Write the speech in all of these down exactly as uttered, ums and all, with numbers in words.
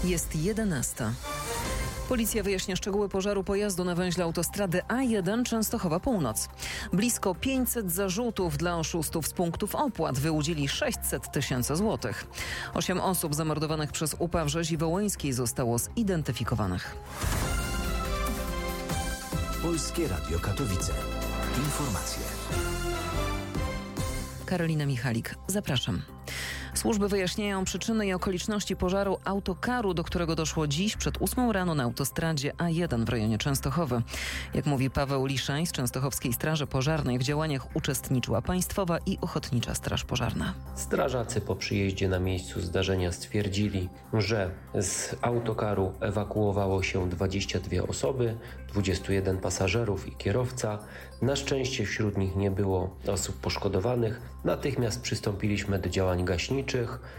Jest jedenasta. Policja wyjaśnia szczegóły pożaru pojazdu na węźle autostrady A jeden Częstochowa Północ. Blisko pięćset zarzutów dla oszustów z punktów opłat wyłudzili sześćset tysięcy złotych. Osiem osób zamordowanych przez U P A w Rzezi Wołyńskiej zostało zidentyfikowanych. Polskie Radio Katowice. Informacje. Karolina Michalik, zapraszam. Służby wyjaśniają przyczyny i okoliczności pożaru autokaru, do którego doszło dziś przed ósmą rano na autostradzie A jeden w rejonie Częstochowy. Jak mówi Paweł Liszaj z Częstochowskiej Straży Pożarnej, w działaniach uczestniczyła Państwowa i Ochotnicza Straż Pożarna. Strażacy po przyjeździe na miejscu zdarzenia stwierdzili, że z autokaru ewakuowało się dwadzieścia dwie osoby, dwudziestu jeden pasażerów i kierowca. Na szczęście wśród nich nie było osób poszkodowanych. Natychmiast przystąpiliśmy do działań gaśniczych.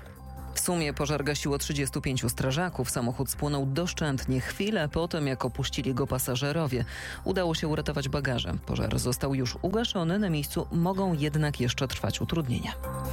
W sumie pożar gasiło trzydziestu pięciu strażaków. Samochód spłonął doszczętnie chwilę po tym, jak opuścili go pasażerowie. Udało się uratować bagaże. Pożar został już ugaszony. Na miejscu mogą jednak jeszcze trwać utrudnienia.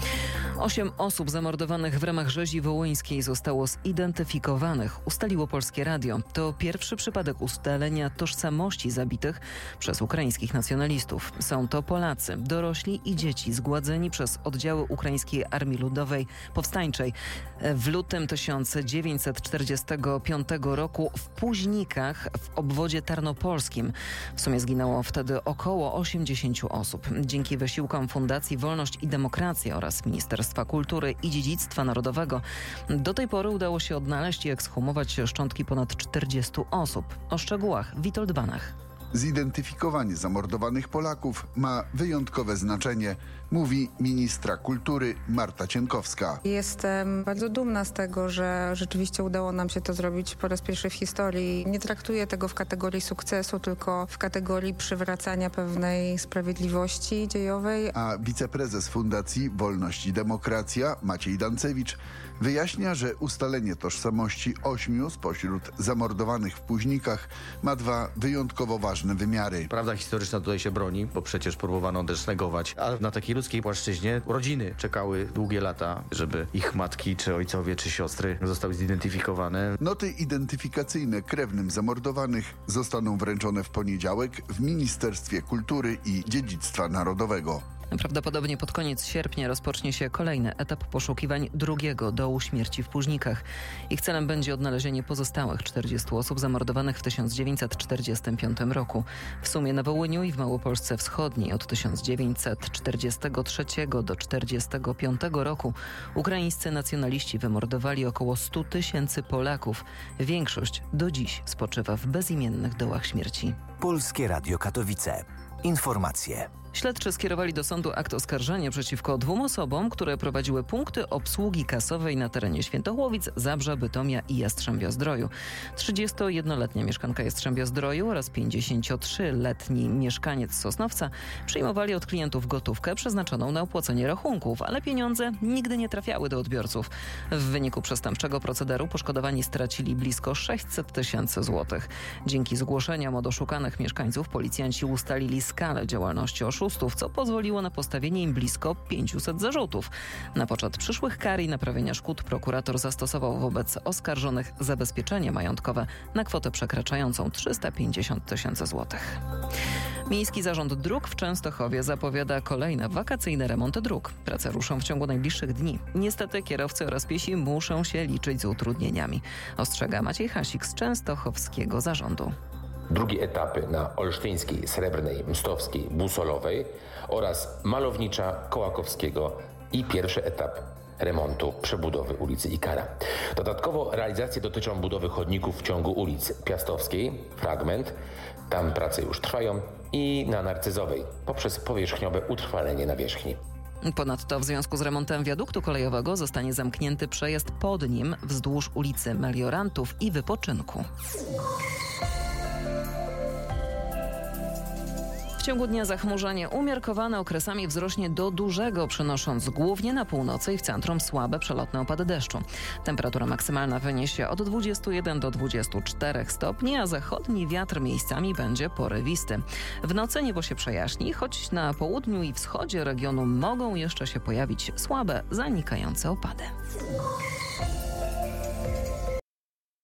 Osiem osób zamordowanych w ramach rzezi wołyńskiej zostało zidentyfikowanych, ustaliło Polskie Radio. To pierwszy przypadek ustalenia tożsamości zabitych przez ukraińskich nacjonalistów. Są to Polacy, dorośli i dzieci zgładzeni przez oddziały Ukraińskiej Armii Ludowej Powstańczej w lutym tysiąc dziewięćset czterdziestego piątego roku w Puźnikach w obwodzie tarnopolskim. W sumie zginęło wtedy około osiemdziesięciu osób. Dzięki wysiłkom Fundacji Wolność i Demokracja oraz Ministerstwa Kultury i Dziedzictwa Narodowego do tej pory udało się odnaleźć i ekshumować szczątki ponad czterdziestu osób. O szczegółach Witold Banach. Zidentyfikowanie zamordowanych Polaków ma wyjątkowe znaczenie, mówi ministra kultury Marta Cienkowska. Jestem bardzo dumna z tego, że rzeczywiście udało nam się to zrobić po raz pierwszy w historii. Nie traktuję tego w kategorii sukcesu, tylko w kategorii przywracania pewnej sprawiedliwości dziejowej. A wiceprezes Fundacji Wolność i Demokracja Maciej Dancewicz wyjaśnia, że ustalenie tożsamości ośmiu spośród zamordowanych w Puźnikach ma dwa wyjątkowo ważne wymiary. Prawda historyczna tutaj się broni, bo przecież próbowano też negować, a na takiej ludzkiej płaszczyźnie rodziny czekały długie lata, żeby ich matki, czy ojcowie, czy siostry zostały zidentyfikowane. Noty identyfikacyjne krewnym zamordowanych zostaną wręczone w poniedziałek w Ministerstwie Kultury i Dziedzictwa Narodowego. Prawdopodobnie pod koniec sierpnia rozpocznie się kolejny etap poszukiwań drugiego dołu śmierci w Puźnikach. Ich celem będzie odnalezienie pozostałych czterdziestu osób zamordowanych w tysiąc dziewięćset czterdziestym piątym roku. W sumie na Wołyniu i w Małopolsce Wschodniej od tysiąc dziewięćset czterdziestego trzeciego do czterdziestego piątego roku ukraińscy nacjonaliści wymordowali około stu tysięcy Polaków. Większość do dziś spoczywa w bezimiennych dołach śmierci. Polskie Radio Katowice. Informacje. Śledczy skierowali do sądu akt oskarżenia przeciwko dwóm osobom, które prowadziły punkty obsługi kasowej na terenie Świętochłowic, Zabrza, Bytomia i Jastrzębia-Zdroju. trzydziestojednoletnia mieszkanka Jastrzębia-Zdroju oraz pięćdziesięciotrzyletni mieszkaniec Sosnowca przyjmowali od klientów gotówkę przeznaczoną na opłacenie rachunków, ale pieniądze nigdy nie trafiały do odbiorców. W wyniku przestępczego procederu poszkodowani stracili blisko sześćset tysięcy złotych. Dzięki zgłoszeniom od oszukanych mieszkańców policjanci ustalili skalę działalności oszustów, co pozwoliło na postawienie im blisko pięciuset zarzutów. Na poczet przyszłych kar i naprawienia szkód prokurator zastosował wobec oskarżonych zabezpieczenie majątkowe na kwotę przekraczającą trzysta pięćdziesiąt tysięcy złotych. Miejski Zarząd Dróg w Częstochowie zapowiada kolejne wakacyjne remonty dróg. Prace ruszą w ciągu najbliższych dni. Niestety kierowcy oraz piesi muszą się liczyć z utrudnieniami. Ostrzega Maciej Hasik z Częstochowskiego Zarządu. Drugie etapy na Olsztyńskiej, Srebrnej, Mstowskiej, Busolowej oraz Malownicza, Kołakowskiego i pierwszy etap remontu przebudowy ulicy Ikara. Dodatkowo realizacje dotyczą budowy chodników w ciągu ulicy Piastowskiej, fragment, tam prace już trwają, i na Narcyzowej poprzez powierzchniowe utrwalenie nawierzchni. Ponadto w związku z remontem wiaduktu kolejowego zostanie zamknięty przejazd pod nim wzdłuż ulicy Meliorantów i Wypoczynku. W ciągu dnia zachmurzenie umiarkowane okresami wzrośnie do dużego, przynosząc głównie na północy i w centrum słabe przelotne opady deszczu. Temperatura maksymalna wyniesie od dwudziestu jeden do dwudziestu czterech stopni, a zachodni wiatr miejscami będzie porywisty. W nocy niebo się przejaśni, choć na południu i wschodzie regionu mogą jeszcze się pojawić słabe, zanikające opady.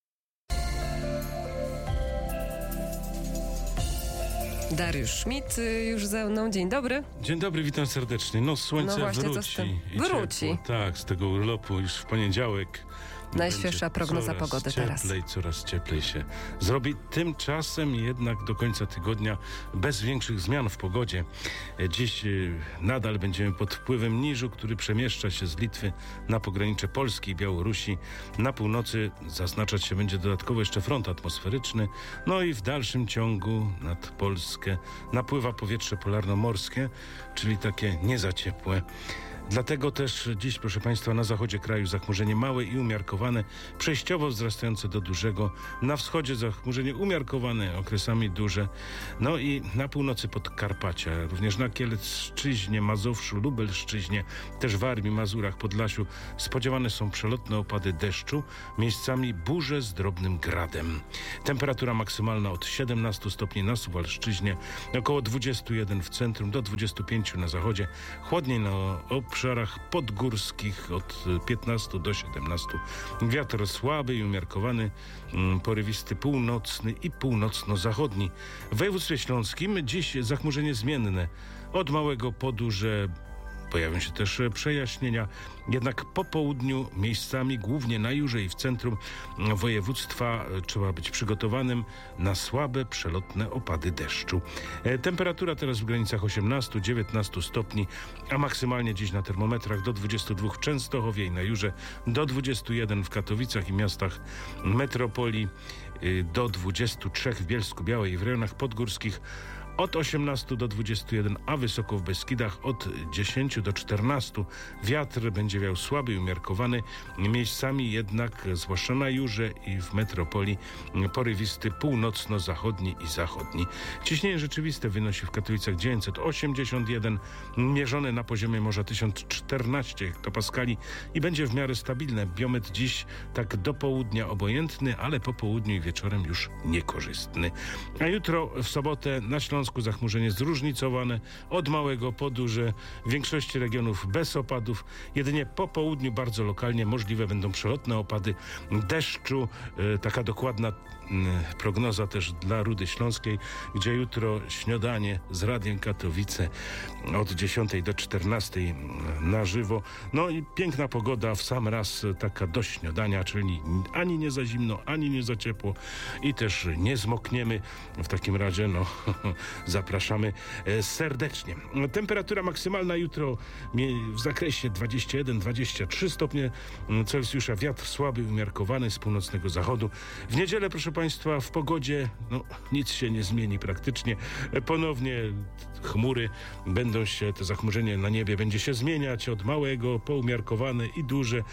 Dariusz Schmidt y, już ze mną. Dzień dobry. Dzień dobry, witam serdecznie. No słońce No właśnie, co z wróci. tym? i Wróci. ciepło. Tak, z tego urlopu już w poniedziałek. Najświeższa Będzie prognoza coraz pogody teraz. cieplej, coraz cieplej się zrobi. Tymczasem jednak do końca tygodnia bez większych zmian w pogodzie. Dziś y, nadal będziemy pod wpływem niżu, który przemieszcza się z Litwy na pogranicze Polski i Białorusi. Na północy zaznaczać się będzie dodatkowo jeszcze front atmosferyczny. No i w dalszym ciągu nad Polskę napływa powietrze polarnomorskie, czyli takie nie za ciepłe. Dlatego też dziś, proszę Państwa, na zachodzie kraju zachmurzenie małe i umiarkowane, przejściowo wzrastające do dużego. Na wschodzie zachmurzenie umiarkowane, okresami duże. No i na północy Podkarpacia, również na Kielecczyźnie, Mazowszu, Lubelszczyźnie, też w Warmii, Mazurach, Podlasiu spodziewane są przelotne opady deszczu, miejscami burze z drobnym gradem. Temperatura maksymalna od siedemnastu stopni na Suwalszczyźnie, około dwudziestu jeden w centrum, do dwudziestu pięciu na zachodzie. Chłodniej na obszarach podgórskich od piętnastu do siedemnastu. Wiatr słaby i umiarkowany, porywisty północny i północno-zachodni. W województwie śląskim dziś zachmurzenie zmienne. Od małego po duże pojawią się też przejaśnienia, jednak po południu miejscami, głównie na Jurze i w centrum województwa, trzeba być przygotowanym na słabe, przelotne opady deszczu. E, temperatura teraz w granicach osiemnastu do dziewiętnastu stopni, a maksymalnie dziś na termometrach do dwudziestu dwóch w Częstochowie i na Jurze, do dwudziestu jeden w Katowicach i miastach metropolii, y, do dwudziestu trzech w Bielsku-Białej i w rejonach podgórskich, od osiemnastu do dwudziestu jeden, a wysoko w Beskidach od dziesięciu do czternastu. Wiatr będzie wiał słaby i umiarkowany, miejscami jednak, zwłaszcza na Jurze i w metropolii, porywisty północno-zachodni i zachodni. Ciśnienie rzeczywiste wynosi w Katowicach dziewięćset osiemdziesiąt jeden, mierzone na poziomie morza tysiąc czternaście hektopaskali i będzie w miarę stabilne. Biometr dziś tak do południa obojętny, ale po południu i wieczorem już niekorzystny. A jutro w sobotę na Śląsku zachmurzenie zróżnicowane, od małego po duże, w większości regionów bez opadów. Jedynie po południu bardzo lokalnie możliwe będą przelotne opady deszczu. E, taka dokładna e, prognoza też dla Rudy Śląskiej, gdzie jutro śniadanie z Radiem Katowice od dziesiątej do czternastej na żywo. No i piękna pogoda w sam raz, taka do śniadania, czyli ani nie za zimno, ani nie za ciepło i też nie zmokniemy. W takim razie no zapraszamy serdecznie. Temperatura maksymalna jutro w zakresie dwadzieścia jeden do dwudziestu trzech stopni Celsjusza. Wiatr słaby, umiarkowany z północnego zachodu. W niedzielę, proszę Państwa, w pogodzie no, nic się nie zmieni praktycznie. Ponownie chmury będą się, to zachmurzenie na niebie będzie się zmieniać od małego po umiarkowane i duże.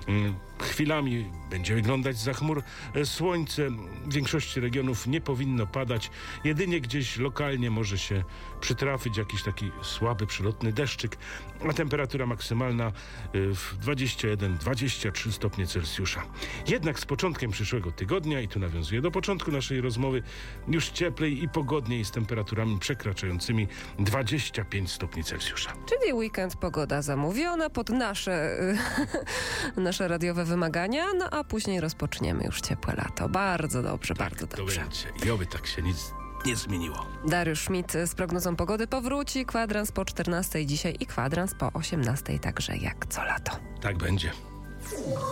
Chwilami będzie wyglądać za chmur słońce. W większości regionów nie powinno padać. Jedynie gdzieś lokalnie może się przytrafić jakiś taki słaby, przelotny deszczyk, a temperatura maksymalna w dwadzieścia jeden do dwudziestu trzech stopni Celsjusza. Jednak z początkiem przyszłego tygodnia, i tu nawiązuję do początku naszej rozmowy, już cieplej i pogodniej z temperaturami przekraczającymi dwadzieścia pięć stopni Celsjusza. Czyli weekend pogoda zamówiona pod nasze, nasze radiowe wymagania, no a później rozpoczniemy już ciepłe lato. Bardzo dobrze, Tak, bardzo to dobrze. będzie. I oby tak się nic nie zmieniło. Dariusz Schmidt z prognozą pogody powróci. Kwadrans po czternastej dzisiaj i kwadrans po osiemnastej, także jak co lato. Tak będzie.